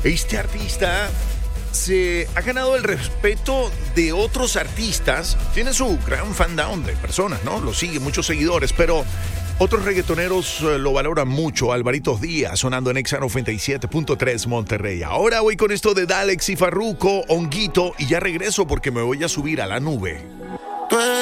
Este artista se ha ganado el respeto de otros artistas. Tiene su gran fandom de personas, ¿no? Lo siguen muchos seguidores, pero otros reggaetoneros lo valoran mucho. Alvaritos Díaz sonando en Exa 97.3 Monterrey. Ahora voy con esto de Dalex y Farruko, Honguito, y ya regreso porque me voy a subir a la nube.